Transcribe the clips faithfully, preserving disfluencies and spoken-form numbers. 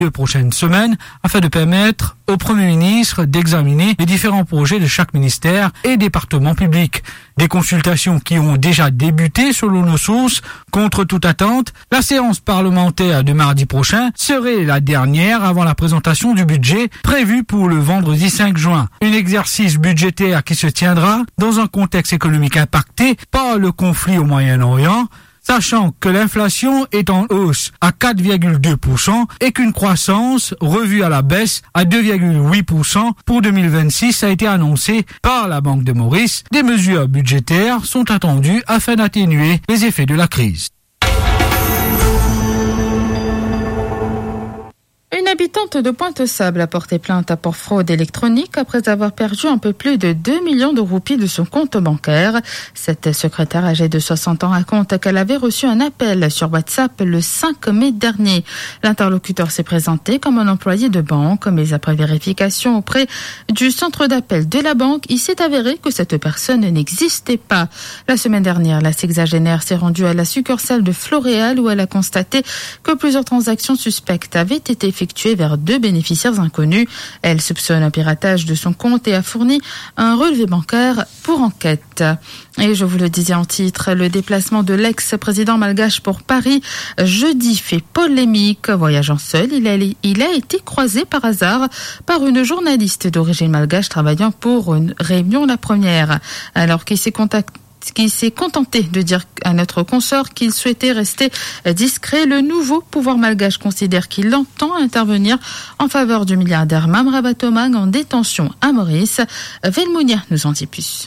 deux prochaines semaines afin de permettre au Premier ministre d'examiner les différents projets de chaque ministère et département public. Des consultations qui ont déjà débuté selon nos sources. Contre toute attente, la séance parlementaire de mardi prochain serait la dernière avant la présentation du budget prévu pour le vendredi cinq juin. Un exercice budgétaire qui se tiendra dans un contexte économique impacté par le conflit au Moyen-Orient, sachant que l'inflation est en hausse à quatre virgule deux pour cent et qu'une croissance revue à la baisse à deux virgule huit pour cent pour deux mille vingt-six a été annoncée par la Banque de Maurice. Des mesures budgétaires sont attendues afin d'atténuer les effets de la crise. Une habitante de Pointe-Sable a porté plainte pour fraude électronique après avoir perdu un peu plus de deux millions de roupies de son compte bancaire. Cette secrétaire âgée de soixante ans raconte qu'elle avait reçu un appel sur WhatsApp le cinq mai dernier. L'interlocuteur s'est présenté comme un employé de banque, mais après vérification auprès du centre d'appel de la banque, il s'est avéré que cette personne n'existait pas. La semaine dernière, la sexagénaire s'est rendue à la succursale de Floréal où elle a constaté que plusieurs transactions suspectes avaient été effectuées vers deux bénéficiaires inconnus. Elle soupçonne un piratage de son compte et a fourni un relevé bancaire pour enquête. Et je vous le disais en titre, le déplacement de l'ex-président malgache pour Paris jeudi fait polémique. Voyageant seul, il a, il a été croisé par hasard par une journaliste d'origine malgache travaillant pour une réunion La Première. Alors qu'il s'est contacté qui s'est contenté de dire à notre consort qu'il souhaitait rester discret. Le nouveau pouvoir malgache considère qu'il entend intervenir en faveur du milliardaire Mamra Batomang en détention à Maurice. Velmounia nous en dit plus.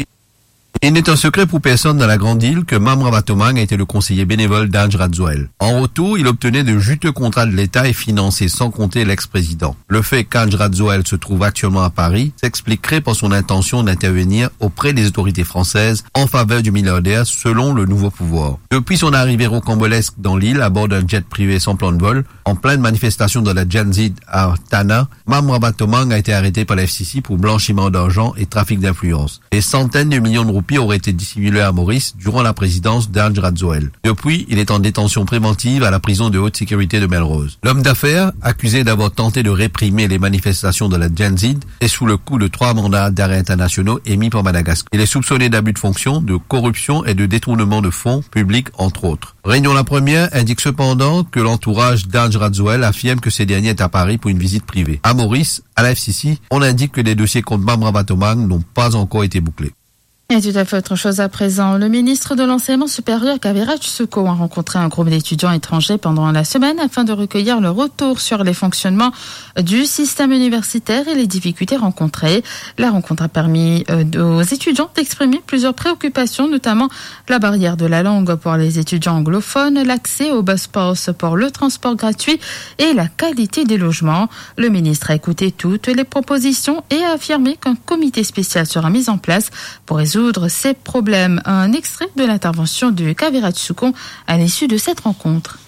Il n'est un secret pour personne dans la Grande Île que Mamra Batomang a été le conseiller bénévole d'Ange Radzoel. En retour, il obtenait de juteux contrats de l'État et financés sans compter l'ex-président. Le fait qu'Ange Radzoel se trouve actuellement à Paris s'expliquerait par son intention d'intervenir auprès des autorités françaises en faveur du milliardaire selon le nouveau pouvoir. Depuis son arrivée rocambolesque dans l'île à bord d'un jet privé sans plan de vol, en pleine manifestation de la Janzid à Tana, Mamra Batomang a été arrêté par la F C C pour blanchiment d'argent et trafic d'influence. Des centaines de millions de roupies aurait été dissimulé à Maurice durant la présidence d'Ange Radzoel. Depuis, il est en détention préventive à la prison de haute sécurité de Melrose. L'homme d'affaires, accusé d'avoir tenté de réprimer les manifestations de la Janzid, est sous le coup de trois mandats d'arrêt internationaux émis par Madagascar. Il est soupçonné d'abus de fonction, de corruption et de détournement de fonds publics, entre autres. Réunion La Première indique cependant que l'entourage d'Ange Radzoel affirme que ce dernier est à Paris pour une visite privée. À Maurice, à la F C C, on indique que les dossiers contre Mamra Batomang n'ont pas encore été bouclés. Et tout à fait autre chose à présent. Le ministre de l'Enseignement supérieur, Kavira Tsuko, a rencontré un groupe d'étudiants étrangers pendant la semaine afin de recueillir le retour sur les fonctionnements du système universitaire et les difficultés rencontrées. La rencontre a permis aux étudiants d'exprimer plusieurs préoccupations, notamment la barrière de la langue pour les étudiants anglophones, l'accès au bus pass pour le transport gratuit et la qualité des logements. Le ministre a écouté toutes les propositions et a affirmé qu'un comité spécial sera mis en place pour résoudre ces problèmes. Un extrait de l'intervention de Kavira Tsuko à l'issue de cette rencontre.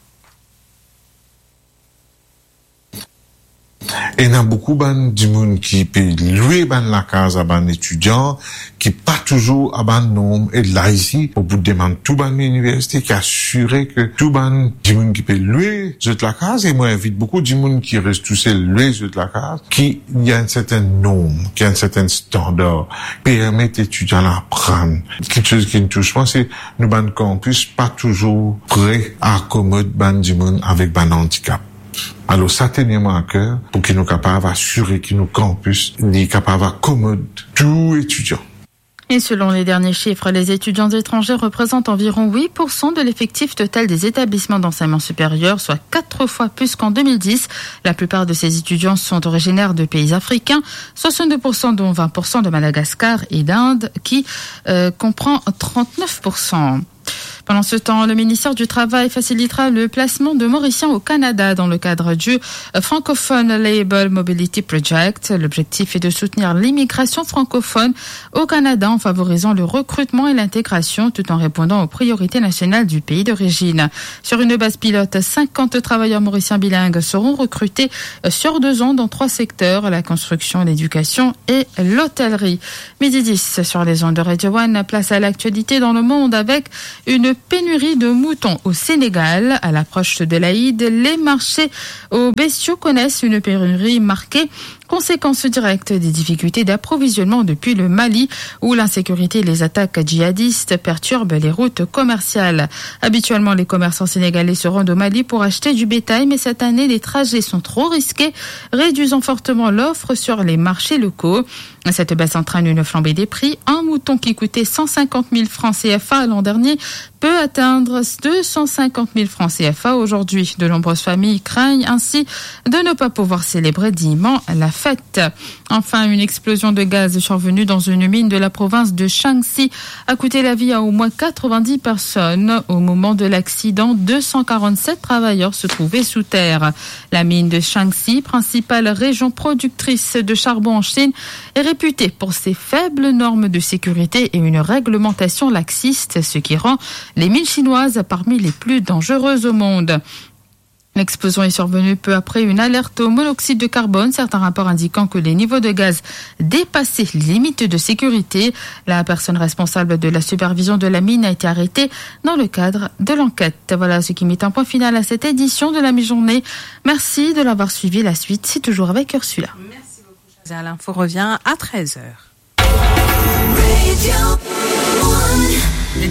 Et il y a beaucoup de monde qui peut louer la case à ban étudiants, qui pas toujours à ban nom. Et là, ici, au bout de demander tout ban l'université, qui assurer que tout ban du monde qui peut louer la case, et moi, invite beaucoup de monde qui reste tout seul louer la case, qui, il y a un certain nombre, qui a un certain standard, permettre étudiants à apprendre. Quelque chose qui nous touche pas, c'est nous ban campus pas toujours prêt à accommoder ban du monde avec ban handicap. Alors, ça tenez-moi à cœur pour qu'ils nous capables d'assurer que nos campus sont capables d'accommoder tous les étudiants. Et selon les derniers chiffres, les étudiants étrangers représentent environ huit pour cent de l'effectif total des établissements d'enseignement supérieur, soit quatre fois plus qu'en deux mille dix. La plupart de ces étudiants sont originaires de pays africains, soixante-deux pour cent dont vingt pour cent de Madagascar et d'Inde, qui euh, comprend trente-neuf pour cent. Pendant ce temps, le ministère du Travail facilitera le placement de Mauriciens au Canada dans le cadre du Francophone Label Mobility Project. L'objectif est de soutenir l'immigration francophone au Canada en favorisant le recrutement et l'intégration tout en répondant aux priorités nationales du pays d'origine. Sur une base pilote, cinquante travailleurs mauriciens bilingues seront recrutés sur deux ans dans trois secteurs, la construction, l'éducation et l'hôtellerie. Midi dix sur les ondes de Radio One, place à l'actualité dans le monde avec une pénurie de moutons au Sénégal. À l'approche de l'Aïd, les marchés aux bestiaux connaissent une pénurie marquée. Conséquence directe des difficultés d'approvisionnement depuis le Mali, où l'insécurité et les attaques djihadistes perturbent les routes commerciales. Habituellement, les commerçants sénégalais se rendent au Mali pour acheter du bétail, mais cette année, les trajets sont trop risqués, réduisant fortement l'offre sur les marchés locaux. Cette baisse entraîne une flambée des prix. Un mouton qui coûtait cent cinquante mille francs C F A l'an dernier peut atteindre deux cent cinquante mille francs C F A aujourd'hui. De nombreuses familles craignent ainsi de ne pas pouvoir célébrer dignement la fête. Enfin, une explosion de gaz survenue dans une mine de la province de Shaanxi a coûté la vie à au moins quatre-vingt-dix personnes. Au moment de l'accident, deux cent quarante-sept travailleurs se trouvaient sous terre. La mine de Shaanxi, principale région productrice de charbon en Chine, est réputée pour ses faibles normes de sécurité et une réglementation laxiste, ce qui rend les mines chinoises parmi les plus dangereuses au monde. L'explosion est survenue peu après une alerte au monoxyde de carbone, certains rapports indiquant que les niveaux de gaz dépassaient les limites de sécurité. La personne responsable de la supervision de la mine a été arrêtée dans le cadre de l'enquête. Voilà ce qui met un point final à cette édition de la mi-journée. Merci de l'avoir suivi. La suite, c'est toujours avec Ursula. Merci beaucoup. L'info revient à treize heures.